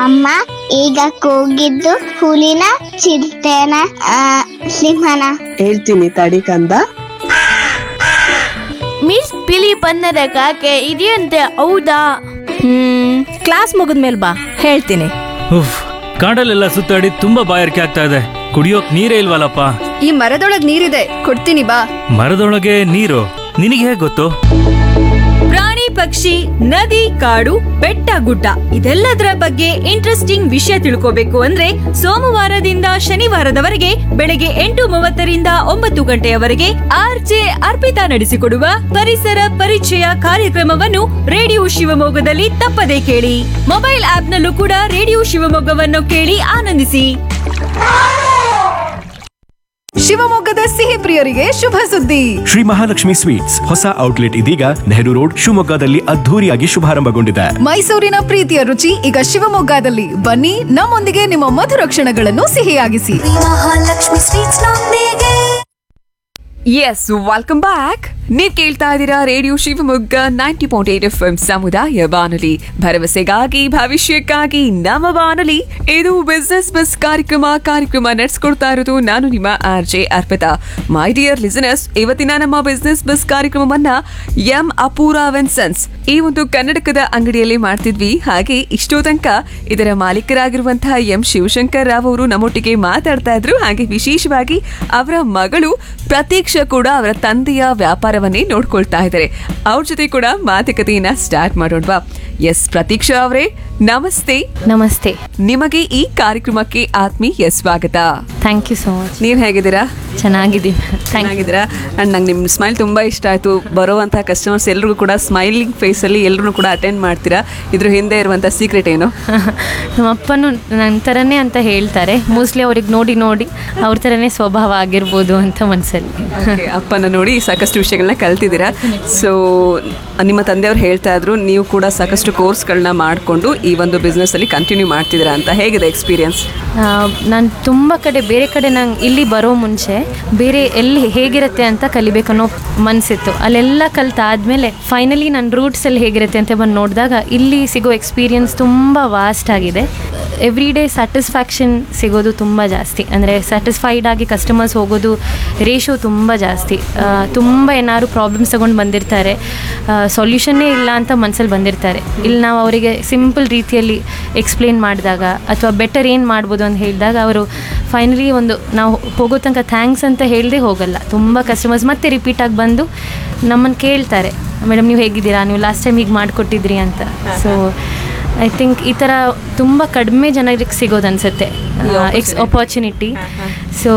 ಅಮ್ಮ ಈಗ ಕೂಗಿದ್ದು ಹುಲಿನ ಚಿರತೆನ ಸಿಂಹನ? ಹೇಳ್ತೀನಿ ತಡಿ ಕಂದ. ಮಿಸ್ ಬಿಳಿ ಬಣ್ಣದ ಕಾಗೆ ಇದೆಯಂತೆ, ಹೌದಾ? ಕ್ಲಾಸ್ ಮುಗಿದ್ಮೇಲೆ ಬಾ, ಹೇಳ್ತೀನಿ. ಉಫ್, ಕಾಡಲ್ಲೆಲ್ಲ ಸುತ್ತಾಡಿ ತುಂಬಾ ಬಾಯಾರಿಕೆ ಆಗ್ತಾ ಇದೆ. ಕುಡಿಯೋಕ್ ನೀರೇ ಇಲ್ವಲ್ಲಪ್ಪ. ಈ ಮರದೊಳಗ್ ನೀರಿದೆ, ಕೊಡ್ತೀನಿ ಬಾ. ಮರದೊಳಗೆ ನೀರು? ನಿನಗೆ ಹೇಗೆ ಗೊತ್ತು? ಪ್ರಾಣಿ ಪಕ್ಷಿ ನದಿ ಕಾಡು ಬೆಟ್ಟ ಗುಡ್ಡ ಇದೆಲ್ಲದರ ಬಗ್ಗೆ ಇಂಟ್ರೆಸ್ಟಿಂಗ್ ವಿಷಯ ತಿಳ್ಕೋಬೇಕು ಅಂದ್ರೆ ಸೋಮವಾರದಿಂದ ಶನಿವಾರದವರೆಗೆ ಬೆಳಗ್ಗೆ 8:30ರಿಂದ 9 ಗಂಟೆಯವರೆಗೆ ಆರ್ಜೆ ಅರ್ಪಿತಾ ನಡೆಸಿಕೊಡುವ ಪರಿಸರ ಪರಿಚಯ ಕಾರ್ಯಕ್ರಮವನ್ನು ರೇಡಿಯೋ ಶಿವಮೊಗ್ಗದಲ್ಲಿ ತಪ್ಪದೇ ಕೇಳಿ. ಮೊಬೈಲ್ ಆಪ್ ನಲ್ಲೂ ಕೂಡ ರೇಡಿಯೋ ಶಿವಮೊಗ್ಗವನ್ನು ಕೇಳಿ ಆನಂದಿಸಿ. ಶಿವಮೊಗ್ಗದ ಸಿಹಿ ಪ್ರಿಯರಿಗೆ ಶುಭ ಸುದ್ದಿ. ಶ್ರೀ ಮಹಾಲಕ್ಷ್ಮಿ ಸ್ವೀಟ್ಸ್ ಹೊಸ ಔಟ್ಲೆಟ್ ಇದೀಗ ನೆಹರು ರೋಡ್ ಶಿವಮೊಗ್ಗದಲ್ಲಿ ಅದ್ಧೂರಿಯಾಗಿ ಶುಭಾರಂಭಗೊಂಡಿದೆ. ಮೈಸೂರಿನ ಪ್ರೀತಿಯ ರುಚಿ ಈಗ ಶಿವಮೊಗ್ಗದಲ್ಲಿ. ಬನ್ನಿ, ನಮ್ಮೊಂದಿಗೆ ನಿಮ್ಮ ಮಧುರ ಕ್ಷಣಗಳನ್ನು ಸಿಹಿಯಾಗಿಸಿ. ಮಹಾಲಕ್ಷ್ಮಿ ಸ್ವೀಟ್ಸ್ ನೊಂದಿಗೆ. S, welcome back. ನೀವ್ ಕೇಳ್ತಾ ಇದ್ದೀರಾ ರೇಡಿಯೋ ಶಿವಮೊಗ್ಗ 90.8 FM ಸಮುದಾಯ ಬಾನುಲಿ, ಭರವಸೆಗಾಗಿ ಭವಿಷ್ಯಕ್ಕಾಗಿ ನಮ್ಮ ಬಾನುಲಿ. ಇದು ಬಿಸ್ನೆಸ್ ಬಸ್ ಕಾರ್ಯಕ್ರಮ ನಡೆಸ್ಕೊಡ್ತಾ ಇರೋದು ನಾನು ನಿಮ್ಮ RJ Arpita. My dear listeners, ಇವತ್ತಿನ ನಮ್ಮ ಬಿಸ್ನೆಸ್ ಬಸ್ ಕಾರ್ಯಕ್ರಮವನ್ನ ಎಂ ಅಪೂರಾ ಸನ್ಸ್ ಈ ಒಂದು ಕನ್ನಡಕದ ಅಂಗಡಿಯಲ್ಲಿ ಮಾಡ್ತಿದ್ವಿ. ಹಾಗೆ ಇಷ್ಟೋ ತನಕ ಇದರ ಮಾಲೀಕರಾಗಿರುವಂತಹ ಎಂ ಶಿವಶಂಕರ್ ರಾವ್ ಅವರು ನಮ್ಮೊಟ್ಟಿಗೆ ಮಾತಾಡ್ತಾ ಇದ್ರು. ಹಾಗೆ ವಿಶೇಷವಾಗಿ ಅವರ ಮಗಳು ಪ್ರತೀಕ್ಷಾ ಕೂಡ ಅವರ ತಂದೆಯ ವ್ಯಾಪಾರವನ್ನೇ ನೋಡ್ಕೊಳ್ತಾ ಇದ್ದಾರೆ. ಅವ್ರ ಜೊತೆ ಕೂಡ ಮಾತುಕತೆಯನ್ನ ಸ್ಟಾರ್ಟ್ ಮಾಡೋಣವಾ? ಎಸ್, ಪ್ರತೀಕ್ಷಾ ಅವರೇ ನಮಸ್ತೆ. ನಮಸ್ತೆ. ನಿಮಗೆ ಈ ಕಾರ್ಯಕ್ರಮಕ್ಕೆ ಆತ್ಮೀಯ ಸ್ವಾಗತ. Thank you so much. ನೀವ್ ಹೇಗಿದ್ದೀರಾ? ಚೆನ್ನಾಗಿದ್ದೀನಿ. ಚೆನ್ನಾಗಿದ್ದೀರಾ? ಅಂಡ್ ನಂಗೆ ನಿಮ್ಮ ಸ್ಮೈಲ್ ತುಂಬಾ ಇಷ್ಟ ಆಯ್ತು. ಬರುವಂತಹ ಕಸ್ಟಮರ್ಸ್ ಎಲ್ರಿಗೂ ಕೂಡ ಸ್ಮೈಲಿಂಗ್ ಫೇಸ್ ಅಲ್ಲಿ ಎಲ್ಲರೂ ಕೂಡ ಅಟೆಂಡ್ ಮಾಡ್ತೀರಾ. ಇದ್ರ ಹಿಂದೆ ಇರುವಂತಹ ಸೀಕ್ರೆಟ್ ಏನು? ನಮ್ಮ ಅಪ್ಪನು ನನ್ನ ಥರನೇ ಅಂತ ಹೇಳ್ತಾರೆ. ಮೋಸ್ಟ್ಲಿ ಅವ್ರಿಗೆ ನೋಡಿ ಅವ್ರ ಥರನೇ ಸ್ವಭಾವ ಆಗಿರ್ಬೋದು ಅಂತ ಮನಸ್ಸಲ್ಲಿ. ಅಪ್ಪನ ನೋಡಿ ಸಾಕಷ್ಟು ವಿಷಯಗಳನ್ನ ಕಲ್ತಿದ್ದೀರಾ. ಸೊ ನಿಮ್ಮ ತಂದೆಯವ್ರು ಹೇಳ್ತಾ ಇದ್ರು ನೀವು ಕೂಡ ಸಾಕಷ್ಟು ಕೋರ್ಸ್ಗಳನ್ನ ಮಾಡಿಕೊಂಡು ಈ ಒಂದು ಬಿಸ್ನೆಸ್ ಅಲ್ಲಿ ಕಂಟಿನ್ಯೂ ಮಾಡ್ತಿದ್ದೀರಾ ಅಂತ. ಹೇಗಿದೆ ಎಕ್ಸ್ಪೀರಿಯನ್ಸ್? ನಾನು ತುಂಬ ಬೇರೆ ಕಡೆ ನಂಗೆ ಇಲ್ಲಿ ಬರೋ ಮುಂಚೆ ಬೇರೆ ಎಲ್ಲಿ ಹೇಗಿರುತ್ತೆ ಅಂತ ಕಲಿಬೇಕನ್ನೋ ಮನಸ್ಸಿತ್ತು. ಅಲ್ಲೆಲ್ಲ ಕಲಿತಾದ್ಮೇಲೆ ಫೈನಲಿ ನನ್ನ ರೂಟ್ಸಲ್ಲಿ ಹೇಗಿರುತ್ತೆ ಅಂತ ಬಂದು ನೋಡಿದಾಗ ಇಲ್ಲಿ ಸಿಗೋ ಎಕ್ಸ್ಪೀರಿಯನ್ಸ್ ತುಂಬ ವಾಸ್ಟ್ ಆಗಿದೆ. ಎವ್ರಿ ಡೇ ಸ್ಯಾಟಿಸ್ಫ್ಯಾಕ್ಷನ್ ಸಿಗೋದು ತುಂಬ ಜಾಸ್ತಿ. ಅಂದರೆ ಸ್ಯಾಟಿಸ್ಫೈಡ್ ಆಗಿ ಕಸ್ಟಮರ್ಸ್ ಹೋಗೋದು ರೇಷೋ ತುಂಬ ಜಾಸ್ತಿ. ತುಂಬ ಏನಾದ್ರು ಪ್ರಾಬ್ಲಮ್ಸ್ ತೊಗೊಂಡು ಬಂದಿರ್ತಾರೆ, ಸೊಲ್ಯೂಷನ್ನೇ ಇಲ್ಲ ಅಂತ ಮನಸ್ಸಲ್ಲಿ ಬಂದಿರ್ತಾರೆ. ಇಲ್ಲಿ ನಾವು ಅವರಿಗೆ ಸಿಂಪಲ್ ರೀತಿಯಲ್ಲಿ ಎಕ್ಸ್ಪ್ಲೇನ್ ಮಾಡಿದಾಗ ಅಥವಾ ಬೆಟರ್ ಏನು ಮಾಡ್ಬೋದು ಅಂತ ಹೇಳಿದಾಗ ಅವರು ಫೈನಲಿ ಒಂದು ನಾವು ಹೋಗೋ ತನಕ ಥ್ಯಾಂಕ್ಸ್ ಅಂತ ಹೇಳದೆ ಹೋಗಲ್ಲ. ತುಂಬ ಕಸ್ಟಮರ್ಸ್ ಮತ್ತೆ ರಿಪೀಟಾಗಿ ಬಂದು ನಮ್ಮನ್ನು ಕೇಳ್ತಾರೆ, ಮೇಡಮ್ ನೀವು ಹೇಗಿದ್ದೀರಾ, ನೀವು ಲಾಸ್ಟ್ ಟೈಮ್ ಹೀಗೆ ಮಾಡಿಕೊಟ್ಟಿದ್ರಿ ಅಂತ. ಸೊ ಐ ಥಿಂಕ್ ಈ ಥರ ತುಂಬ ಕಡಿಮೆ ಜನರಿಗೆ ಸಿಗೋದು ಅನಿಸುತ್ತೆ opportunity. So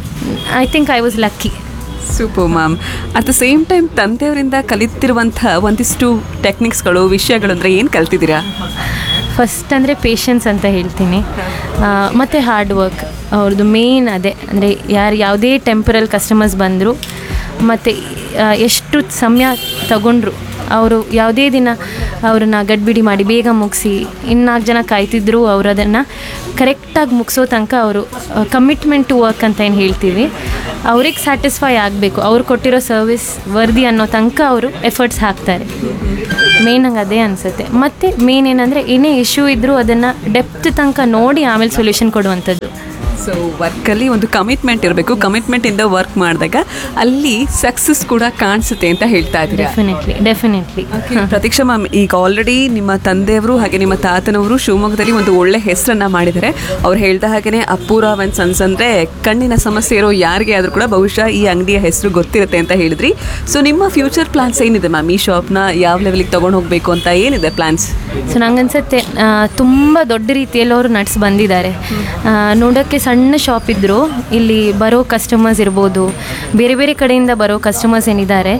I think I was lucky. Super ma'am. At the same time ತಂದೆಯವರಿಂದ ಕಲಿತಿರುವಂಥ ಒಂದಿಷ್ಟು ಟೆಕ್ನಿಕ್ಸ್ಗಳು ವಿಷಯಗಳು ಅಂದರೆ ಏನು ಕಲ್ತಿದ್ದೀರಾ? ಫಸ್ಟ್ ಅಂದರೆ ಪೇಷನ್ಸ್ ಅಂತ ಹೇಳ್ತೀನಿ, ಮತ್ತು ಹಾರ್ಡ್ ವರ್ಕ್ ಅವ್ರದ್ದು ಮೇನ್ ಅದೇ. ಅಂದರೆ ಯಾವುದೇ ಟೆಂಪರಲ್ ಕಸ್ಟಮರ್ಸ್ ಬಂದರು ಮತ್ತು ಎಷ್ಟು ಸಮಯ ತಗೊಂಡ್ರು ಅವರು ಯಾವುದೇ ದಿನ ಅವ್ರನ್ನ ಗಡ್ಬಿಡಿ ಮಾಡಿ ಬೇಗ ಮುಗಿಸಿ 4 ಜನ ಕಾಯ್ತಿದ್ರು ಅವರು ಅದನ್ನು ಕರೆಕ್ಟಾಗಿ ಮುಗಿಸೋ ತನಕ ಅವರು ಕಮಿಟ್ಮೆಂಟ್ ಟು ವರ್ಕ್ ಅಂತ ಏನು ಹೇಳ್ತೀವಿ, ಅವ್ರಿಗೆ ಸ್ಯಾಟಿಸ್ಫೈ ಆಗಬೇಕು, ಅವ್ರು ಕೊಟ್ಟಿರೋ ಸರ್ವಿಸ್ ವರ್ದಿ ಅನ್ನೋ ತನಕ ಅವರು ಎಫರ್ಟ್ಸ್ ಹಾಕ್ತಾರೆ. ಮೇನ್ ಹಂಗೆ ಅದೇ ಅನಿಸುತ್ತೆ. ಮತ್ತು ಮೇನ್ ಏನಂದರೆ ಏನೇ ಇಶ್ಯೂ ಇದ್ದರೂ ಅದನ್ನು ಡೆಪ್ತ್ ತನಕ ನೋಡಿ ಆಮೇಲೆ ಸೊಲ್ಯೂಷನ್ ಕೊಡುವಂಥದ್ದು. ಸೊ ವರ್ಕಲ್ಲಿ ಒಂದು ಕಮಿಟ್ಮೆಂಟ್ ಇರಬೇಕು. ಕಮಿಟ್ಮೆಂಟಿಂದ ವರ್ಕ್ ಮಾಡಿದಾಗ ಅಲ್ಲಿ ಸಕ್ಸಸ್ ಕೂಡ ಕಾಣಿಸುತ್ತೆ ಅಂತ ಹೇಳ್ತಾ ಇದ್ದೀರಾ? ಡೆಫಿನೆಟ್ಲಿ. ಪ್ರತೀಕ್ಷಾ ಮ್ಯಾಮ್, ಈಗ ಆಲ್ರೆಡಿ ನಿಮ್ಮ ತಂದೆಯವರು ಹಾಗೆ ನಿಮ್ಮ ತಾತನವರು ಶಿವಮೊಗ್ಗದಲ್ಲಿ ಒಂದು ಒಳ್ಳೆ ಹೆಸರನ್ನ ಮಾಡಿದ್ದಾರೆ. ಅವ್ರು ಹೇಳ್ದ ಹಾಗೆಯೇ ಅಪೂರಾ ಸನ್ಸ್ ಅಂದರೆ ಕಣ್ಣಿನ ಸಮಸ್ಯೆ ಇರೋ ಯಾರಿಗೆ ಆದರೂ ಕೂಡ ಬಹುಶಃ ಈ ಅಂಗಡಿಯ ಹೆಸರು ಗೊತ್ತಿರುತ್ತೆ ಅಂತ ಹೇಳಿದ್ರಿ. ಸೊ ನಿಮ್ಮ ಫ್ಯೂಚರ್ ಪ್ಲಾನ್ಸ್ ಏನಿದೆ ಮ್ಯಾಮ್? ಈ ಶಾಪ್ನ ಯಾವ ಲೆವೆಲಿಗೆ ತೊಗೊಂಡು ಹೋಗಬೇಕು ಅಂತ ಏನಿದೆ ಪ್ಲಾನ್ಸ್? ಸೊ ನಂಗನ್ಸುತ್ತೆ ತುಂಬ ದೊಡ್ಡ ರೀತಿಯಲ್ಲಿ ಅವರು ನಡ್ಸ್ ಬಂದಿದ್ದಾರೆ. ನೋಡೋಕ್ಕೆ ಸಣ್ಣ ಶಾಪ್ ಇದ್ದರೂ ಇಲ್ಲಿ ಬರೋ ಕಸ್ಟಮರ್ಸ್ ಇರ್ಬೋದು, ಬೇರೆ ಬೇರೆ ಕಡೆಯಿಂದ ಬರೋ ಕಸ್ಟಮರ್ಸ್ ಏನಿದ್ದಾರೆ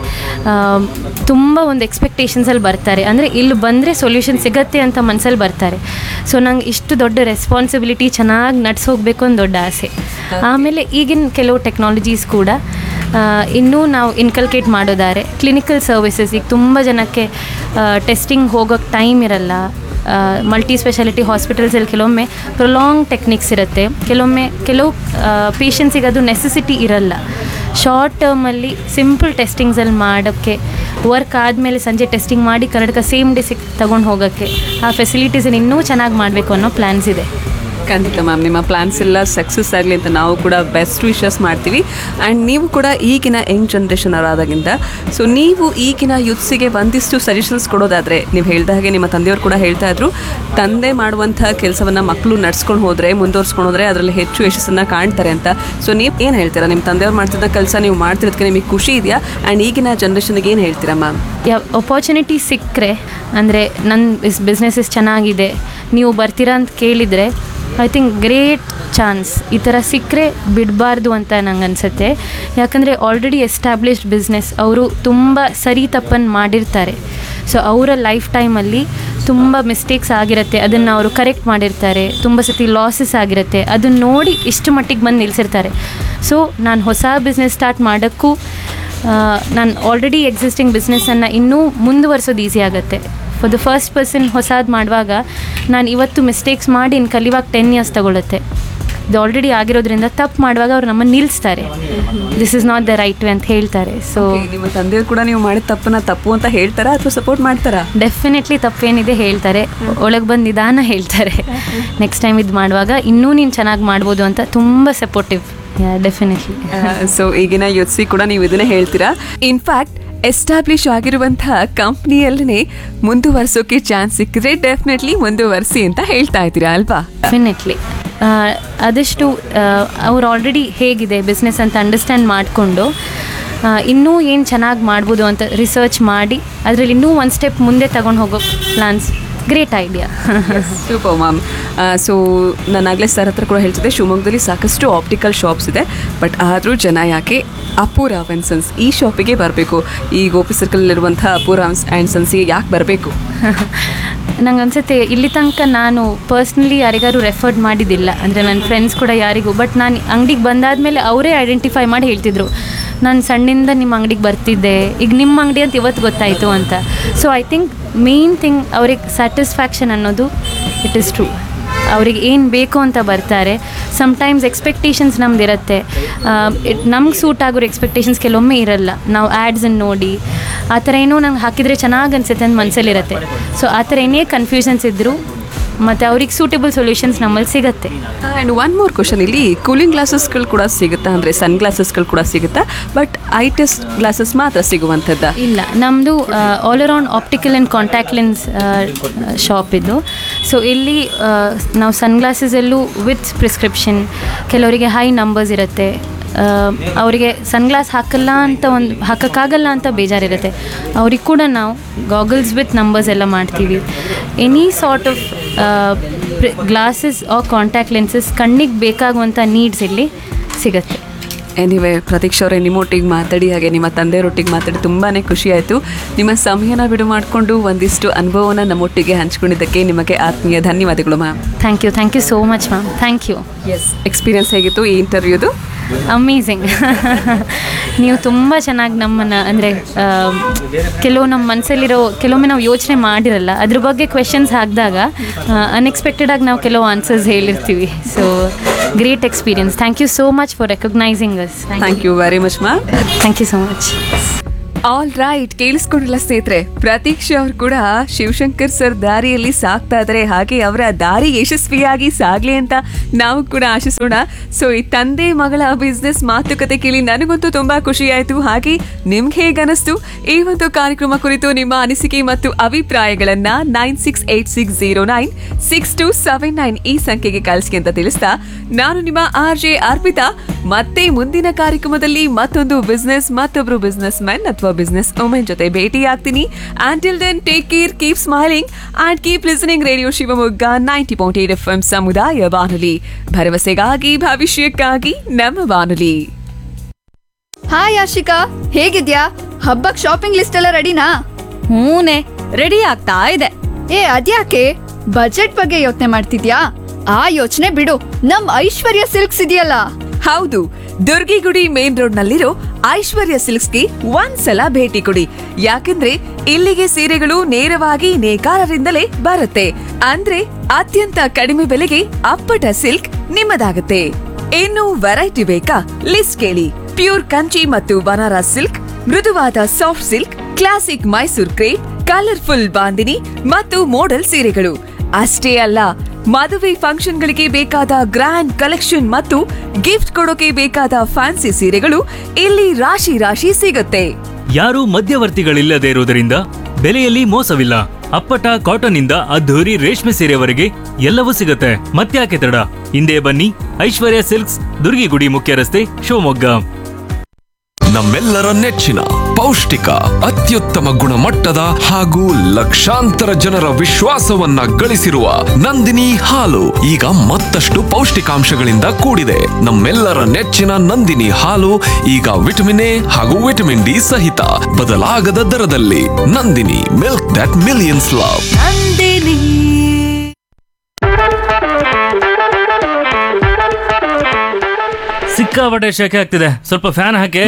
ತುಂಬ ಒಂದು ಎಕ್ಸ್ಪೆಕ್ಟೇಷನ್ಸಲ್ಲಿ ಬರ್ತಾರೆ. ಅಂದರೆ ಇಲ್ಲಿ ಬಂದರೆ ಸೊಲ್ಯೂಷನ್ ಸಿಗತ್ತೆ ಅಂತ ಮನಸ್ಸಲ್ಲಿ ಬರ್ತಾರೆ. ಸೊ ನಂಗೆ ಇಷ್ಟು ದೊಡ್ಡ ರೆಸ್ಪಾನ್ಸಿಬಿಲಿಟಿ ಚೆನ್ನಾಗಿ ನಡ್ಸೋಗ್ಬೇಕು ಅಂತ ದೊಡ್ಡ ಆಸೆ. ಆಮೇಲೆ ಈಗಿನ ಕೆಲವು ಟೆಕ್ನಾಲಜೀಸ್ ಕೂಡ ಇನ್ನೂ ನಾವು ಇನ್ಕಲ್ಕೇಟ್ ಮಾಡೋದಾರೆ. ಕ್ಲಿನಿಕಲ್ ಸರ್ವಿಸಸ್, ಈಗ ತುಂಬ ಜನಕ್ಕೆ ಟೆಸ್ಟಿಂಗ್ ಹೋಗೋಕ್ಕೆ ಟೈಮ್ ಇರಲ್ಲ. ಮಲ್ಟಿ ಸ್ಪೆಷಾಲಿಟಿ ಹಾಸ್ಪಿಟಲ್ಸಲ್ಲಿ ಕೆಲವೊಮ್ಮೆ ಪ್ರೊಲಾಂಗ್ ಟೆಕ್ನಿಕ್ಸ್ ಇರುತ್ತೆ, ಕೆಲವು ಪೇಷಂಟ್ಸಿಗೆ ಅದು ನೆಸೆಸಿಟಿ ಇರಲ್ಲ. ಶಾರ್ಟ್ ಟರ್ಮಲ್ಲಿ ಸಿಂಪಲ್ ಟೆಸ್ಟಿಂಗ್ಸಲ್ಲಿ ಮಾಡೋಕ್ಕೆ, ವರ್ಕ್ ಆದಮೇಲೆ ಸಂಜೆ ಟೆಸ್ಟಿಂಗ್ ಮಾಡಿ ಕರ್ನಾಟಕ ಸೇಮ್ ಡೇ ತಗೊಂಡು ಹೋಗೋಕ್ಕೆ, ಆ ಫೆಸಿಲಿಟೀಸನ್ನು ಇನ್ನೂ ಚೆನ್ನಾಗಿ ಮಾಡಬೇಕು ಅನ್ನೋ ಪ್ಲ್ಯಾನ್ಸ್ ಇದೆ. ಖಂಡಿತ ಮ್ಯಾಮ್, ನಿಮ್ಮ ಪ್ಲಾನ್ಸ್ ಎಲ್ಲ ಸಕ್ಸಸ್ ಆಗಲಿ ಅಂತ ನಾವು ಕೂಡ ಬೆಸ್ಟ್ ವಿಶಸ್ ಮಾಡ್ತೀವಿ. ಆ್ಯಂಡ್ ನೀವು ಕೂಡ ಈಗಿನ ಯಂಗ್ ಜನ್ರೇಷನ್ ಅವರಾದಾಗಿಂದ, ಸೊ ನೀವು ಈಗಿನ ಯೂತ್ಸಿಗೆ ಒಂದಿಷ್ಟು ಸಜೆಷನ್ಸ್ ಕೊಡೋದಾದರೆ, ನೀವು ಹೇಳಿದ ಹಾಗೆ ನಿಮ್ಮ ತಂದೆಯವರು ಕೂಡ ಹೇಳ್ತಾ ಇದ್ರು, ತಂದೆ ಮಾಡುವಂಥ ಕೆಲಸವನ್ನು ಮಕ್ಕಳು ನಡ್ಸ್ಕೊಂಡು ಹೋದರೆ, ಮುಂದುವರ್ಸ್ಕೊಂಡು ಹೋದರೆ ಅದರಲ್ಲಿ ಹೆಚ್ಚು ಯಶಸ್ಸನ್ನು ಕಾಣ್ತಾರೆ ಅಂತ. ಸೊ ನೀವು ಏನು ಹೇಳ್ತೀರಾ? ನಿಮ್ಮ ತಂದೆಯವ್ರು ಮಾಡ್ತಿದ್ದ ಕೆಲಸ ನೀವು ಮಾಡ್ತಿರೋದಕ್ಕೆ ನಿಮಗೆ ಖುಷಿ ಇದೆಯಾ? ಆ್ಯಂಡ್ ಈಗಿನ ಜನ್ರೇಷನ್ಗೆ ಏನು ಹೇಳ್ತೀರಾ ಮ್ಯಾಮ್? ಅಪಾರ್ಚುನಿಟಿ ಸಿಕ್ಕರೆ, ಅಂದರೆ ನನ್ನ ಬಿಸ್ನೆಸ್ಸಸ್ ಚೆನ್ನಾಗಿದೆ, ನೀವು ಬರ್ತೀರಾ ಅಂತ ಕೇಳಿದರೆ ಐ ಥಿಂಕ್ ಗ್ರೇಟ್ ಚಾನ್ಸ್. ಈ ಥರ ಸಿಕ್ಕರೆ ಬಿಡಬಾರ್ದು ಅಂತ ನಂಗೆ ಅನಿಸುತ್ತೆ. ಯಾಕಂದರೆ ಆಲ್ರೆಡಿ ಎಸ್ಟಾಬ್ಲಿಷ್ಡ್ ಬಿಸ್ನೆಸ್, ಅವರು ತುಂಬ ಸರಿ ತಪ್ಪನ್ನು ಮಾಡಿರ್ತಾರೆ. ಸೊ ಅವರ ಲೈಫ್ ಟೈಮಲ್ಲಿ ತುಂಬ ಮಿಸ್ಟೇಕ್ಸ್ ಆಗಿರುತ್ತೆ, ಅದನ್ನು ಅವರು ಕರೆಕ್ಟ್ ಮಾಡಿರ್ತಾರೆ. ತುಂಬ ಸತಿ ಲಾಸಸ್ ಆಗಿರುತ್ತೆ, ಅದನ್ನು ನೋಡಿ ಇಷ್ಟು ಮಟ್ಟಿಗೆ ಬಂದು ನಿಲ್ಲಿಸಿರ್ತಾರೆ. ಸೊ ನಾನು ಹೊಸ ಬಿಸ್ನೆಸ್ ಸ್ಟಾರ್ಟ್ ಮಾಡೋಕ್ಕೂ, ನಾನು ಆಲ್ರೆಡಿ ಎಕ್ಸಿಸ್ಟಿಂಗ್ ಬಿಸ್ನೆಸ್ಸನ್ನು ಇನ್ನೂ ಮುಂದುವರ್ಸೋದು ಈಸಿ ಆಗುತ್ತೆ. ಫಾರ್ ದ ಫಸ್ಟ್ ಪರ್ಸನ್ ಹೊಸದು ಮಾಡುವಾಗ, ನಾನು ಇವತ್ತು ಮಿಸ್ಟೇಕ್ಸ್ ಮಾಡಿ ಇನ್ನು ಕಲಿಯುವಾಗ 10 years ತಗೊಳುತ್ತೆ. ಇದು ಆಲ್ರೆಡಿ ಆಗಿರೋದ್ರಿಂದ ತಪ್ಪು ಮಾಡುವಾಗ ಅವ್ರು ನಮ್ಮನ್ನು ನಿಲ್ಲಿಸ್ತಾರೆ. This is not the right way ಅಂತ ಹೇಳ್ತಾರೆ. ಸೊ ನಿಮ್ಮ ತಂದೆಯವರು ಕೂಡ ನೀವು ಮಾಡಿದ ತಪ್ಪನ್ನ ತಪ್ಪು ಅಂತ ಹೇಳ್ತಾರಾ ಅಥವಾ ಸಪೋರ್ಟ್ ಮಾಡ್ತಾರಾ? ಡೆಫಿನೆಟ್ಲಿ ತಪ್ಪೇನಿದೆ ಹೇಳ್ತಾರೆ, ಒಳಗೆ ಬಂದು ನಿಧಾನ ಹೇಳ್ತಾರೆ. ನೆಕ್ಸ್ಟ್ ಟೈಮ್ ಇದು ಮಾಡುವಾಗ ಇನ್ನೂ ನೀನು ಚೆನ್ನಾಗಿ ಮಾಡ್ಬೋದು ಅಂತ ತುಂಬ ಸಪೋರ್ಟಿವ್. ಡೆಫಿನೆಟ್ಲಿ. ಸೊ ಈಗಿನ ಯೂತ್ಸಿ ಕೂಡ ನೀವು ಇದನ್ನೇ ಹೇಳ್ತೀರಾ. ಇನ್ಫ್ಯಾಕ್ಟ್ ಎಸ್ಟಾಬ್ಲಿಷ್ ಆಗಿರುವಂತಹ ಕಂಪ್ನಿಯಲ್ಲೇ ಮುಂದುವರ್ಸೋಕೆ ಚಾನ್ಸ್ ಸಿಕ್ಕಿದ್ರೆ ಡೆಫಿನೆಟ್ಲಿ ಮುಂದುವರಿಸಿ ಅಂತ ಹೇಳ್ತಾ ಇದ್ದೀರಾ ಅಲ್ವಾ? ಡೆಫಿನೆಟ್ಲಿ. ಆದಷ್ಟು ಅವ್ರು ಆಲ್ರೆಡಿ ಹೇಗಿದೆ ಬಿಸ್ನೆಸ್ ಅಂತ ಅಂಡರ್ಸ್ಟ್ಯಾಂಡ್ ಮಾಡಿಕೊಂಡು ಇನ್ನೂ ಏನು ಚೆನ್ನಾಗಿ ಮಾಡ್ಬೋದು ಅಂತ ರಿಸರ್ಚ್ ಮಾಡಿ ಅದರಲ್ಲಿ ಇನ್ನೂ ಒಂದು ಸ್ಟೆಪ್ ಮುಂದೆ ತಗೊಂಡು ಹೋಗೋ plants. Great idea. Super ma'am. So ನಾನಾಗಲೇ sir ಹತ್ರ ಕೂಡ ಹೇಳ್ತಿದ್ದೆ, ಶಿವಮೊಗ್ಗದಲ್ಲಿ ಸಾಕಷ್ಟು ಆಪ್ಟಿಕಲ್ ಶಾಪ್ಸ್ ಇದೆ, ಬಟ್ ಆದರೂ ಜನ ಯಾಕೆ ಅಪ್ಪು ರಾವ್ ಆ್ಯಂಡ್ ಸನ್ಸ್ ಈ ಶಾಪಿಗೆ ಬರಬೇಕು, ಈ ಗೋಪಿ ಸರ್ಕಲಲ್ಲಿರುವಂಥ ಅಪ್ಪು ರಾವ್ ಆ್ಯಂಡ್ ಸನ್ಸಿಗೆ ಯಾಕೆ ಬರಬೇಕು? ನಂಗೆ ಅನಿಸುತ್ತೆ ಇಲ್ಲಿ ತನಕ ನಾನು ಪರ್ಸ್ನಲಿ ಯಾರಿಗಾರು ರೆಫರ್ಡ್ ಮಾಡಿದ್ದಿಲ್ಲ, ಅಂದರೆ ನನ್ನ ಫ್ರೆಂಡ್ಸ್ ಕೂಡ ಯಾರಿಗೂ. ಬಟ್ ನಾನು ಅಂಗಡಿಗೆ ಬಂದಾದಮೇಲೆ ಅವರೇ ಐಡೆಂಟಿಫೈ ಮಾಡಿ ಹೇಳ್ತಿದ್ರು, ನಾನು ಸಣ್ಣಿಂದ ನಿಮ್ಮ ಅಂಗಡಿಗೆ ಬರ್ತಿದ್ದೆ, ಈಗ ನಿಮ್ಮ ಅಂಗಡಿ ಅಂತ ಇವತ್ತು ಗೊತ್ತಾಯಿತು ಅಂತ. So I think main thing ಅವ್ರಿಗೆ ಸ್ಯಾಟಿಸ್ಫ್ಯಾಕ್ಷನ್ ಅನ್ನೋದು ಇಟ್ ಈಸ್ ಟ್ರೂ. ಅವ್ರಿಗೆ ಏನು ಬೇಕು ಅಂತ ಬರ್ತಾರೆ. ಸಮ್ಟೈಮ್ಸ್ ಎಕ್ಸ್ಪೆಕ್ಟೇಷನ್ಸ್ ನಮ್ದು ಇರುತ್ತೆ, ನಮ್ಗೆ ಸೂಟ್ ಆಗೋರು ಎಕ್ಸ್ಪೆಕ್ಟೇಷನ್ಸ್ ಕೆಲವೊಮ್ಮೆ ಇರಲ್ಲ. ನಾವು ಆ್ಯಡ್ಸನ್ನು ನೋಡಿ ಆ ಥರ ಏನೋ ನಂಗೆ ಹಾಕಿದರೆ ಚೆನ್ನಾಗಿ ಅನಿಸುತ್ತೆ ಅಂತ ಮನಸ್ಸಲ್ಲಿರುತ್ತೆ. ಸೊ ಆ ಥರ ಏನೇ ಕನ್ಫ್ಯೂಷನ್ಸ್ ಇದ್ದರೂ ಮತ್ತು ಅವ್ರಿಗೆ ಸೂಟೇಬಲ್ ಸೊಲ್ಯೂಷನ್ಸ್ ನಮ್ಮಲ್ಲಿ ಸಿಗುತ್ತೆ. ಆ್ಯಂಡ್ ಒನ್ ಮೋರ್ ಕ್ವಶನ್, ಇಲ್ಲಿ ಕೂಲಿಂಗ್ ಗ್ಲಾಸಸ್ಗಳು ಕೂಡ ಸಿಗುತ್ತಾ? ಅಂದರೆ ಸನ್ ಗ್ಲಾಸಸ್ಗಳು ಕೂಡ ಸಿಗುತ್ತಾ? ಬಟ್ ಐ ಟೆಸ್ಟ್ ಗ್ಲಾಸಸ್ ಮಾತ್ರ ಸಿಗುವಂಥದ್ದು? ಇಲ್ಲ, ನಮ್ಮದು all around optical and contact lens shop ಇದು. ಸೊ ಇಲ್ಲಿ ನಾವು ಸನ್ ಗ್ಲಾಸಸಲ್ಲೂ ವಿತ್ ಪ್ರಿಸ್ಕ್ರಿಪ್ಷನ್, ಕೆಲವರಿಗೆ ಹೈ ನಂಬರ್ಸ್ ಇರುತ್ತೆ, ಅವರಿಗೆ ಸನ್ಗ್ಲಾಸ್ ಹಾಕೋಕ್ಕಾಗಲ್ಲ ಅಂತ ಬೇಜಾರಿರುತ್ತೆ, ಅವ್ರಿಗೆ ಕೂಡ ನಾವು ಗಾಗಲ್ಸ್ ವಿತ್ ನಂಬರ್ಸ್ ಎಲ್ಲ ಮಾಡ್ತೀವಿ. Any sort of glasses R contact lenses ಕಣ್ಣಿಗೆ ಬೇಕಾಗುವಂಥ ನೀಡ್ಸ್ ಇಲ್ಲಿ ಸಿಗುತ್ತೆ. ಎನಿವೆ ಪ್ರತೀಕ್ಷಾ ಅವರೇ, ನಿಮ್ಮೊಟ್ಟಿಗೆ ಮಾತಾಡಿ ಹಾಗೆ ನಿಮ್ಮ ತಂದೆಯವರೊಟ್ಟಿಗೆ ಮಾತಾಡಿ ತುಂಬಾ ಖುಷಿ ಆಯಿತು. ನಿಮ್ಮ ಸಮಯನ ಬಿಡು ಮಾಡಿಕೊಂಡು ಒಂದಿಷ್ಟು ಅನುಭವನ ನಮ್ಮೊಟ್ಟಿಗೆ ಹಂಚ್ಕೊಂಡಿದ್ದಕ್ಕೆ ನಿಮಗೆ ಆತ್ಮೀಯ ಧನ್ಯವಾದಗಳು ma'am. Thank you so much ma'am. Thank you. S, experience ಹೇಗಿತ್ತು ಈ ಇಂಟರ್ವ್ಯೂದು? ಅಮೇಝಿಂಗ್. ನೀವು ತುಂಬ ಚೆನ್ನಾಗಿ ನಮ್ಮನ್ನು, ಅಂದರೆ ಕೆಲವು ನಮ್ಮ ಮನಸ್ಸಲ್ಲಿರೋ ಕೆಲವೊಮ್ಮೆ ನಾವು ಯೋಚನೆ ಮಾಡಿರಲ್ಲ, ಅದ್ರ ಬಗ್ಗೆ ಕ್ವೆಶನ್ಸ್ ಹಾಕಿದಾಗ ಅನ್ಎಕ್ಸ್ಪೆಕ್ಟೆಡಾಗಿ ನಾವು ಕೆಲವು answers ಹೇಳಿರ್ತೀವಿ. So great experience. Thank you so much for recognising us. Thank you very much ma'am. Thank you so much. All right, ಕೇಳಿಸ್ಕೊಂಡಿಲ್ಲ ಸ್ನೇಹಿತರೆ, ಪ್ರತೀಕ್ಷಾ ಅವರು ಕೂಡ ಶಿವಶಂಕರ್ ಸರ್ ದಾರಿಯಲ್ಲಿ ಸಾಕ್ತಾ ಇದ್ದಾರೆ. ಹಾಗೆ ಅವರ ದಾರಿ ಯಶಸ್ವಿಯಾಗಿ ಸಾಗ್ಲಿ ಅಂತ ನಾವು ಕೂಡ ಆಶಿಸೋಣ. ಸೊ ಈ ತಂದೆ ಮಗಳ ಬಿಸ್ನೆಸ್ ಮಾತುಕತೆ ಕೇಳಿ ನನಗಂತೂ ತುಂಬಾ ಖುಷಿ ಆಯ್ತು. ಹಾಗೆ ನಿಮ್ಗೆ ಹೇಗನಿಸ್ತು ಈ ಒಂದು ಕಾರ್ಯಕ್ರಮ ಕುರಿತು ನಿಮ್ಮ ಅನಿಸಿಕೆ ಮತ್ತು ಅಭಿಪ್ರಾಯಗಳನ್ನ 9686096279 ಈ ಸಂಖ್ಯೆಗೆ ಕಳಿಸಿ ಅಂತ ತಿಳಿಸ್ತಾ, ನಾನು ನಿಮ್ಮ RJ ಅರ್ಪಿತಾ ಮತ್ತೆ ಮುಂದಿನ ಕಾರ್ಯಕ್ರಮದಲ್ಲಿ ಮತ್ತೊಂದು ಬಿಸ್ನೆಸ್, ಮತ್ತೊಬ್ರು ಬಿಸ್ನೆಸ್ ಮ್ಯಾನ್ ಅಥವಾ ಬಿಸ್ನೆಸ್ ವುಮೆನ್ ಜೊತೆ ಭೇಟಿ ಆಗ್ತೀನಿ. Until then, take care, keep smiling and keep listening radio Shivamogga 90.8 FM ಸಮುದಾಯ ಬಾನುಲಿ, ಭರವಸೆಗಾಗಿ ಭವಿಷ್ಯಕ್ಕಾಗಿ ನಮ್ಮ ಬಾನುಲಿ. ಹಾಯ್ ಆಶಿಕಾ, ಹೇಗಿದ್ಯಾ? ಹಬ್ಬಕ್ ಶಾಪಿಂಗ್ ಲಿಸ್ಟ್ ಎಲ್ಲ ರೆಡಿನಾ? ಹೂನೆ, ರೆಡಿ ಆಗ್ತಾ ಇದೆ. ಅದ್ಯಾಕೆ ಬಜೆಟ್ ಬಗ್ಗೆ ಯೋಚನೆ ಮಾಡ್ತಿದ್ಯಾ? ಆ ಯೋಚನೆ ಬಿಡು, ನಮ್ ಐಶ್ವರ್ಯ ಸಿಲ್ಕ್ಸ್ ಇದೆಯಲ್ಲ. ಹೌದು, ದುರ್ಗಿಗುಡಿ ಮೇನ್ ರೋಡ್ ನಲ್ಲಿರೋ ಐಶ್ವರ್ಯ ಸಿಲ್ಕ್ಸ್ಗೆ ಒಂದ್ಸಲ ಭೇಟಿ ಕೊಡಿ. ಯಾಕಂದ್ರೆ ಇಲ್ಲಿಗೆ ಸೀರೆಗಳು ನೇರವಾಗಿ ನೇಕಾರರಿಂದಲೇ ಬರುತ್ತೆ. ಅಂದ್ರೆ ಅತ್ಯಂತ ಕಡಿಮೆ ಬೆಲೆಗೆ ಅಪ್ಪಟ ಸಿಲ್ಕ್ ನಿಮ್ಮದಾಗುತ್ತೆ. ಇನ್ನು ವೆರೈಟಿ ಬೇಕಾ? ಲಿಸ್ಟ್ ಕೇಳಿ. ಪ್ಯೂರ್ ಕಂಚಿ ಮತ್ತು ಬನಾರಸ್ ಸಿಲ್ಕ್, ಮೃದುವಾದ soft silk, classic Mysore crepe, colourful bandhani ಮತ್ತು ಮೋಡಲ್ ಸೀರೆಗಳು ಅಷ್ಟೇ ಅಲ್ಲ, ಮದುವೆ ಫಂಕ್ಷನ್ಗಳಿಗೆ ಬೇಕಾದ ಗ್ರ್ಯಾಂಡ್ ಕಲೆಕ್ಷನ್ ಮತ್ತು ಗಿಫ್ಟ್ ಕೊಡೋಕೆ ಬೇಕಾದ ಫ್ಯಾನ್ಸಿ ಸೀರೆಗಳು ಇಲ್ಲಿ ರಾಶಿ ರಾಶಿ ಸಿಗುತ್ತೆ. ಯಾರೂ ಮಧ್ಯವರ್ತಿಗಳಿಲ್ಲದೆ ಇರುವುದರಿಂದ ಬೆಲೆಯಲ್ಲಿ ಮೋಸವಿಲ್ಲ. ಅಪ್ಪಟ ಕಾಟನ್ ಇಂದ ಅದ್ಧೂರಿ ರೇಷ್ಮೆ ಸೀರೆವರೆಗೆ ಎಲ್ಲವೂ ಸಿಗುತ್ತೆ. ಮತ್ತ್ಯಾಕೆ ತಡ, ಹಿಂದೆ ಬನ್ನಿ, ಐಶ್ವರ್ಯ ಸಿಲ್ಕ್ಸ್, ದುರ್ಗಿಗುಡಿ ಮುಖ್ಯ ರಸ್ತೆ, ಶಿವಮೊಗ್ಗ. ನಮ್ಮೆಲ್ಲರ ನೆಚ್ಚಿನ ಪೌಷ್ಟಿಕ, ಅತ್ಯುತ್ತಮ ಗುಣಮಟ್ಟದ ಹಾಗೂ ಲಕ್ಷಾಂತರ ಜನರ ವಿಶ್ವಾಸವನ್ನ ಗಳಿಸಿರುವ ನಂದಿನಿ ಹಾಲು ಈಗ ಮತ್ತಷ್ಟು ಪೌಷ್ಟಿಕಾಂಶಗಳಿಂದ ಕೂಡಿದೆ. ನಮ್ಮೆಲ್ಲರ ನೆಚ್ಚಿನ ನಂದಿನಿ ಹಾಲು ಈಗ ವಿಟಮಿನ್ ಎ ಹಾಗೂ ವಿಟಮಿನ್ ಡಿ ಸಹಿತ ಬದಲಾಗದ ದರದಲ್ಲಿ. Nandini, milk that millions love. ಸಿಕ್ಕಾಪಟ್ಟೆ ಶೆಕೆ ಆಗ್ತಿದೆ, ಸ್ವಲ್ಪ ಫ್ಯಾನ್ ಹಾಕಿ.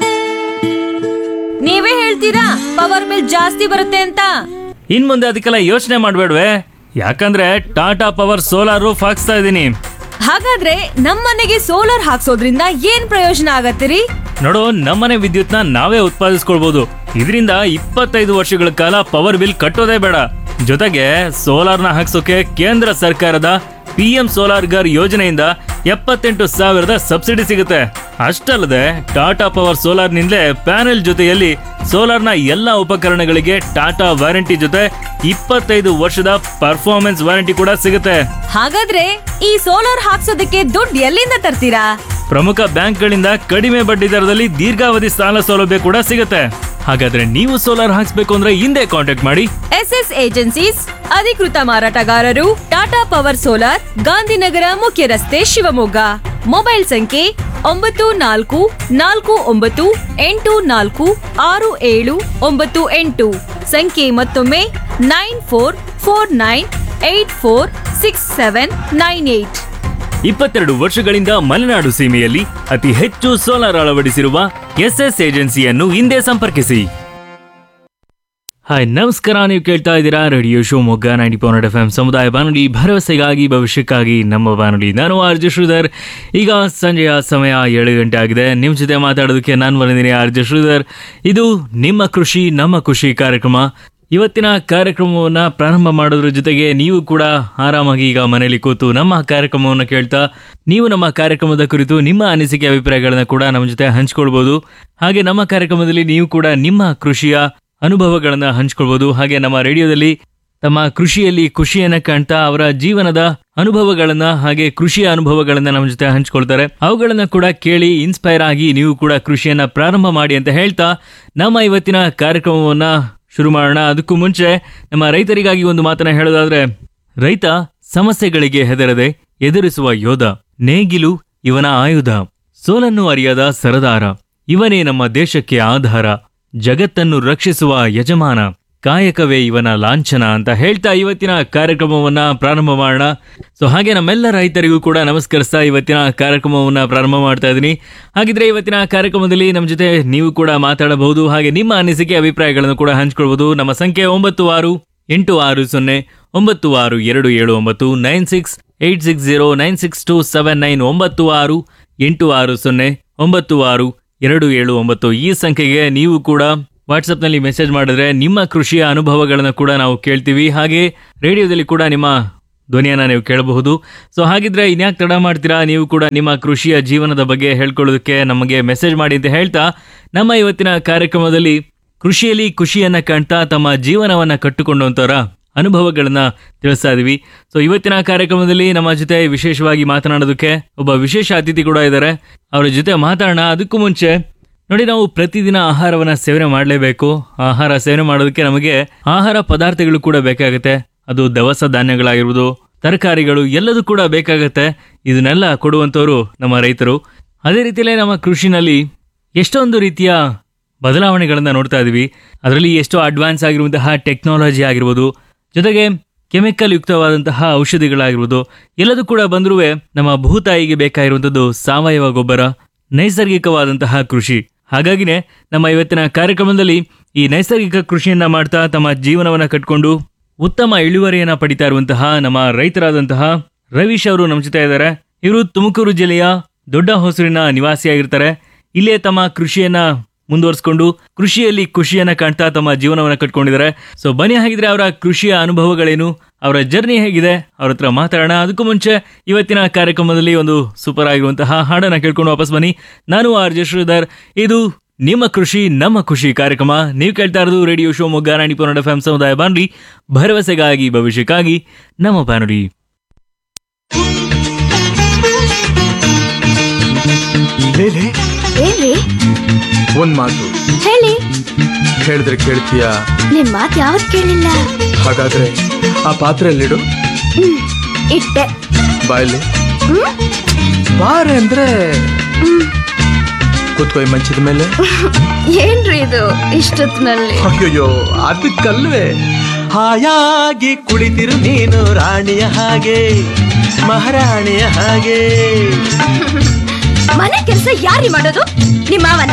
ನೀವೇ ಹೇಳ್ತೀರಾ ಪವರ್ ಬಿಲ್ ಜಾಸ್ತಿ ಬರುತ್ತೆ ಅಂತ? ಇನ್ ಮುಂದೆ ಅದಕ್ಕೆಲ್ಲ ಯೋಚನೆ ಮಾಡ್ಬೇಡ್ವೆ, ಯಾಕಂದ್ರೆ ಟಾಟಾ ಪವರ್ ಸೋಲಾರ್ ರೂಫ್ ಹಾಕ್ಸ್ತಾ ಇದೀನಿ. ಹಾಗಾದ್ರೆ ನಮ್ಮನೆಗೆ ಸೋಲಾರ್ ಹಾಕ್ಸೋದ್ರಿಂದ ಏನ್ ಪ್ರಯೋಜನ ಆಗತ್ತಿರಿ? ನೋಡು, ನಮ್ಮನೆ ವಿದ್ಯುತ್ನ ನಾವೇ ಉತ್ಪಾದಿಸ್ಕೊಳ್ಬಹುದು. ಇದರಿಂದ 25 ವರ್ಷಗಳ ಕಾಲ ಪವರ್ ಬಿಲ್ ಕಟ್ಟೋದೇ ಬೇಡ. ಜೊತೆಗೆ ಸೋಲಾರ್ನ ಹಾಕ್ಸೋಕೆ ಕೇಂದ್ರ ಸರ್ಕಾರದ PM ಸೋಲಾರ್ ಗರ್ ಯೋಜನೆಯಿಂದ 78,000 ಸಬ್ಸಿಡಿ ಸಿಗುತ್ತೆ. ಅಷ್ಟಲ್ಲದೆ ಟಾಟಾ ಪವರ್ ಸೋಲಾರ್ ನಿಂದಲೇ ಪ್ಯಾನೆಲ್ ಜೊತೆಯಲ್ಲಿ ಸೋಲಾರ್ನ ಎಲ್ಲಾ ಉಪಕರಣಗಳಿಗೆ ಟಾಟಾ ವಾರಂಟಿ ಜೊತೆ 25 ವರ್ಷದ ಪರ್ಫಾರ್ಮೆನ್ಸ್ ವಾರಂಟಿ ಕೂಡ ಸಿಗುತ್ತೆ. ಹಾಗಾದ್ರೆ ಈ ಸೋಲಾರ್ ಹಾಕ್ಸೋದಕ್ಕೆ ದುಡ್ಡು ಎಲ್ಲಿಂದ ತರ್ತೀರಾ? ಪ್ರಮುಖ ಬ್ಯಾಂಕ್ಗಳಿಂದ ಕಡಿಮೆ ಬಡ್ಡಿ ದರದಲ್ಲಿ ದೀರ್ಘಾವಧಿ ಸಾಲ ಸೌಲಭ್ಯ ಕೂಡ ಸಿಗುತ್ತೆ. ಹಾಗಾದ್ರೆ ನೀವು ಸೋಲಾರ್ ಹಾಕ್ಸ್ಬೇಕು ಅಂದ್ರೆ ಹಿಂದೆ ಕಾಂಟ್ಯಾಕ್ಟ್ ಮಾಡಿ SS ಏಜೆನ್ಸೀಸ್, ಅಧಿಕೃತ ಮಾರಾಟಗಾರರು, ಟಾಟಾ ಪವರ್ ಸೋಲಾರ್, ಗಾಂಧಿನಗರ ಮುಖ್ಯ ರಸ್ತೆ, ಶಿವಮೊಗ್ಗ. ಮೊಬೈಲ್ ಸಂಖ್ಯೆ 9448466798. ಸಂಖ್ಯೆ ಮತ್ತೊಮ್ಮೆ 9449846798. 22 ವರ್ಷಗಳಿಂದ ಮಲೆನಾಡು ಸೀಮೆಯಲ್ಲಿ ಅತಿ ಹೆಚ್ಚು ಸೋಲಾರ್ ಅಳವಡಿಸಿರುವ SS ಏಜೆನ್ಸಿಯನ್ನು ಹಿಂದೆ ಸಂಪರ್ಕಿಸಿ. ಹಾಯ್, ನಮಸ್ಕಾರ. ನೀವು ಕೇಳ್ತಾ ಇದ್ದೀರಾ ರೇಡಿಯೋ ಶಿವಮೊಗ್ಗ 90.8 FM ಸಮುದಾಯ ಬಾನುಲಿ, ಭರವಸೆಗಾಗಿ ಭವಿಷ್ಯಕ್ಕಾಗಿ ನಮ್ಮ ಬಾನುಲಿ. ನಾನು RJ ಶ್ರೀಧರ್. ಈಗ ಸಂಜೆಯ ಸಮಯ 7 ಗಂಟೆ ಆಗಿದೆ. ನಿಮ್ಮ ಜೊತೆ ಮಾತಾಡೋದಕ್ಕೆ ನಾನು ಬಂದಿದ್ದೀನಿ RJ ಶ್ರೀಧರ್. ಇದು ನಿಮ್ಮ ಕೃಷಿ ನಮ್ಮ ಖುಷಿ ಕಾರ್ಯಕ್ರಮ. ಇವತ್ತಿನ ಕಾರ್ಯಕ್ರಮವನ್ನು ಪ್ರಾರಂಭ ಮಾಡೋದ್ರ ಜೊತೆಗೆ ನೀವು ಕೂಡ ಆರಾಮಾಗಿ ಈಗ ಮನೆಯಲ್ಲಿ ಕೂತು ನಮ್ಮ ಕಾರ್ಯಕ್ರಮವನ್ನು ಕೇಳ್ತಾ ನೀವು ನಮ್ಮ ಕಾರ್ಯಕ್ರಮದ ಕುರಿತು ನಿಮ್ಮ ಅನಿಸಿಕೆ ಅಭಿಪ್ರಾಯಗಳನ್ನ ಕೂಡ ನಮ್ಮ ಜೊತೆ ಹಂಚ್ಕೊಳ್ಬೋದು. ಹಾಗೆ ನಮ್ಮ ಕಾರ್ಯಕ್ರಮದಲ್ಲಿ ನೀವು ಕೂಡ ನಿಮ್ಮ ಕೃಷಿಯ ಅನುಭವಗಳನ್ನ ಹಂಚ್ಕೊಳ್ಬೋದು. ಹಾಗೆ ನಮ್ಮ ರೇಡಿಯೋದಲ್ಲಿ ತಮ್ಮ ಕೃಷಿಯಲ್ಲಿ ಖುಷಿಯನ್ನ ಕಾಣ್ತಾ ಅವರ ಜೀವನದ ಅನುಭವಗಳನ್ನ ಹಾಗೆ ಕೃಷಿಯ ಅನುಭವಗಳನ್ನ ನಮ್ಮ ಜೊತೆ ಹಂಚ್ಕೊಳ್ತಾರೆ. ಅವುಗಳನ್ನ ಕೂಡ ಕೇಳಿ ಇನ್ಸ್ಪೈರ್ ಆಗಿ ನೀವು ಕೂಡ ಕೃಷಿಯನ್ನ ಪ್ರಾರಂಭ ಮಾಡಿ ಅಂತ ಹೇಳ್ತಾ ನಮ್ಮ ಇವತ್ತಿನ ಕಾರ್ಯಕ್ರಮವನ್ನ ಶುರು ಮಾಡೋಣ. ಅದಕ್ಕೂ ಮುಂಚೆ ನಮ್ಮ ರೈತರಿಗಾಗಿ ಒಂದು ಮಾತನ್ನ ಹೇಳೋದಾದ್ರೆ, ರೈತ ಸಮಸ್ಯೆಗಳಿಗೆ ಹೆದರದೆ ಎದುರಿಸುವ ಯೋಧ, ನೇಗಿಲು ಇವನ ಆಯುಧ, ಸೋಲನ್ನು ಅರಿಯದ ಸರದಾರ, ಇವನೇ ನಮ್ಮ ದೇಶಕ್ಕೆ ಆಧಾರ, ಜಗತ್ತನ್ನು ರಕ್ಷಿಸುವ ಯಜಮಾನ, ಕಾಯಕವೇ ಇವನ ಲಾಂಛನ ಅಂತ ಹೇಳ್ತಾ ಇವತ್ತಿನ ಕಾರ್ಯಕ್ರಮವನ್ನ ಪ್ರಾರಂಭ ಮಾಡೋಣ. ಸೊ ಹಾಗೆ ನಮ್ಮೆಲ್ಲ ರೈತರಿಗೂ ಕೂಡ ನಮಸ್ಕರಿಸ್ತಾ ಇವತ್ತಿನ ಕಾರ್ಯಕ್ರಮವನ್ನ ಪ್ರಾರಂಭ ಮಾಡ್ತಾ ಇದ್ದೀನಿ. ಹಾಗಿದ್ರೆ ಇವತ್ತಿನ ಕಾರ್ಯಕ್ರಮದಲ್ಲಿ ನಮ್ಮ ಜೊತೆ ನೀವು ಕೂಡ ಮಾತಾಡಬಹುದು. ಹಾಗೆ ನಿಮ್ಮ ಅನಿಸಿಕೆ ಅಭಿಪ್ರಾಯಗಳನ್ನು ಕೂಡ ಹಂಚ್ಕೊಳ್ಬಹುದು. ನಮ್ಮ ಸಂಖ್ಯೆ 9680962960968096609629 ಈ ಸಂಖ್ಯೆಗೆ ನೀವು ಕೂಡ ವಾಟ್ಸಪ್ನಲ್ಲಿ ಮೆಸೇಜ್ ಮಾಡಿದ್ರೆ ನಿಮ್ಮ ಕೃಷಿಯ ಅನುಭವಗಳನ್ನು ಕೂಡ ನಾವು ಕೇಳ್ತೀವಿ. ಹಾಗೆ ರೇಡಿಯೋದಲ್ಲಿ ಕೂಡ ನಿಮ್ಮ ಧ್ವನಿಯನ್ನ ನೀವು ಕೇಳಬಹುದು. ಸೊ ಹಾಗಿದ್ರೆ ಇನ್ಯಾಕೆ ತಡ ಮಾಡ್ತೀರಾ, ನೀವು ಕೂಡ ನಿಮ್ಮ ಕೃಷಿಯ ಜೀವನದ ಬಗ್ಗೆ ಹೇಳ್ಕೊಳ್ಳೋದಕ್ಕೆ ನಮಗೆ ಮೆಸೇಜ್ ಮಾಡಿ ಅಂತ ಹೇಳ್ತಾ ನಮ್ಮ ಇವತ್ತಿನ ಕಾರ್ಯಕ್ರಮದಲ್ಲಿ ಕೃಷಿಯಲ್ಲಿ ಖುಷಿಯನ್ನ ಕಾಣ್ತಾ ತಮ್ಮ ಜೀವನವನ್ನ ಕಟ್ಟಿಕೊಂಡಂತವರ ಅನುಭವಗಳನ್ನ ತಿಳಿಸ್ತಾ ಇದೀವಿ. ಸೊ ಇವತ್ತಿನ ಕಾರ್ಯಕ್ರಮದಲ್ಲಿ ನಮ್ಮ ಜೊತೆ ವಿಶೇಷವಾಗಿ ಮಾತನಾಡೋದಕ್ಕೆ ಒಬ್ಬ ವಿಶೇಷ ಅತಿಥಿ ಕೂಡ ಇದ್ದಾರೆ. ಅವರ ಜೊತೆ ಮಾತಾಡೋಣ. ಅದಕ್ಕೂ ಮುಂಚೆ ನೋಡಿ, ನಾವು ಪ್ರತಿದಿನ ಆಹಾರವನ್ನ ಸೇವನೆ ಮಾಡಲೇಬೇಕು. ಆಹಾರ ಸೇವನೆ ಮಾಡೋದಕ್ಕೆ ನಮಗೆ ಆಹಾರ ಪದಾರ್ಥಗಳು ಕೂಡ ಬೇಕಾಗುತ್ತೆ. ಅದು ದವಸ ಧಾನ್ಯಗಳಾಗಿರ್ಬೋದು, ತರಕಾರಿಗಳು, ಎಲ್ಲದೂ ಕೂಡ ಬೇಕಾಗತ್ತೆ. ಇದನ್ನೆಲ್ಲ ಕೊಡುವಂಥವ್ರು ನಮ್ಮ ರೈತರು. ಅದೇ ರೀತಿಯಲ್ಲೇ ನಮ್ಮ ಕೃಷಿನಲ್ಲಿ ಎಷ್ಟೊಂದು ರೀತಿಯ ಬದಲಾವಣೆಗಳನ್ನ ನೋಡ್ತಾ ಇದೀವಿ. ಅದರಲ್ಲಿ ಎಷ್ಟೋ ಅಡ್ವಾನ್ಸ್ ಆಗಿರುವಂತಹ ಟೆಕ್ನಾಲಜಿ ಆಗಿರ್ಬೋದು, ಜೊತೆಗೆ ಕೆಮಿಕಲ್ ಯುಕ್ತವಾದಂತಹ ಔಷಧಿಗಳಾಗಿರ್ಬೋದು, ಎಲ್ಲದೂ ಕೂಡ ಬಂದ್ರೂ ನಮ್ಮ ಭೂತಾಯಿಗೆ ಬೇಕಾಗಿರುವಂಥದ್ದು ಸಾವಯವ ಗೊಬ್ಬರ, ನೈಸರ್ಗಿಕವಾದಂತಹ ಕೃಷಿ. ಹಾಗಾಗಿನೇ ನಮ್ಮ ಇವತ್ತಿನ ಕಾರ್ಯಕ್ರಮದಲ್ಲಿ ಈ ನೈಸರ್ಗಿಕ ಕೃಷಿಯನ್ನ ಮಾಡ್ತಾ ತಮ್ಮ ಜೀವನವನ್ನ ಕಟ್ಕೊಂಡು ಉತ್ತಮ ಇಳುವರಿಯನ್ನ ಪಡಿತಾ ಇರುವಂತಹ ನಮ್ಮ ರೈತರಾದಂತಹ ರವೀಶ್ ಅವರು ನಮ್ಮ ಜೊತೆ ಇದ್ದಾರೆ. ಇವರು ತುಮಕೂರು ಜಿಲ್ಲೆಯ ದೊಡ್ಡ ಹೊಸೂರಿನ ನಿವಾಸಿಯಾಗಿರ್ತಾರೆ. ಇಲ್ಲೇ ತಮ್ಮ ಕೃಷಿಯನ್ನ ಮುಂದುವರಿಸಿಕೊಂಡು ಕೃಷಿಯಲ್ಲಿ ಖುಷಿಯನ್ನ ಕಾಣ್ತಾ ತಮ್ಮ ಜೀವನವನ್ನ ಕಟ್ಕೊಂಡಿದ್ದಾರೆ. ಸೊ ಬನ್ನಿ ಹಾಗಿದ್ರೆ ಅವರ ಕೃಷಿಯ ಅನುಭವಗಳೇನು, ಅವರ ಜರ್ನಿ ಹೇಗಿದೆ, ಅವ್ರ ಹತ್ರ ಮಾತಾಡೋಣ. ಅದಕ್ಕೂ ಮುಂಚೆ ಇವತ್ತಿನ ಕಾರ್ಯಕ್ರಮದಲ್ಲಿ ಒಂದು ಸೂಪರ್ ಆಗಿರುವಂತಹ ಹಾಡನ್ನ ಕೇಳ್ಕೊಂಡು ವಾಪಸ್ ಬನ್ನಿ. ನಾನು RJ ಶ್ರೀಧರ್. ಇದು ನಿಮ್ಮ ಕೃಷಿ ನಮ್ಮ ಖುಷಿ ಕಾರ್ಯಕ್ರಮ. ನೀವು ಕೇಳ್ತಾ ಇರೋದು ರೇಡಿಯೋ ಶಿವಮೊಗ್ಗ 90.1 FM ಸಮುದಾಯ ಬಾನುಲಿ, ಭರವಸೆಗಾಗಿ ಭವಿಷ್ಯಕ್ಕಾಗಿ ನಮ್ಮ ಬಾನುಲಿ. ಏನ್ರಿ ಒಂದ್ ಮಾತು ಹೇಳಿ. ಹೇಳಿದ್ರೆ ಕೇಳ್ತೀಯ? ನಿಮ್ ಮಾತು ಯಾವತ್ ಕೇಳಿಲ್ಲ. ಹಾಗಾದ್ರೆ ಆ ಪಾತ್ರೆಯಲ್ಲಿಡು. ಇಟ್ಟೆ. ಬಾಯಲ್ಲಿ ಬಾರೆ ಅಂದ್ರೆ ಕೂತ್ಕೊಯ್ ಮಂಚದ ಮೇಲೆ. ಏನ್ರಿ ಇದು ಇಷ್ಟೊತ್ತಿನಲ್ಲಿ? ಅಯ್ಯೋ ಅದಕ್ಕಲ್ವೇ ಹಾಯಾಗಿ ಕುಳಿತಿರು ನೀನು ರಾಣಿಯ ಹಾಗೆ ಮಹಾರಾಣಿಯ ಹಾಗೆ. ಮನೆ ಕೆಲಸ ಯಾರಿ ಮಾಡೋದು? ನಿಮ್ಮ ಮಾವನ?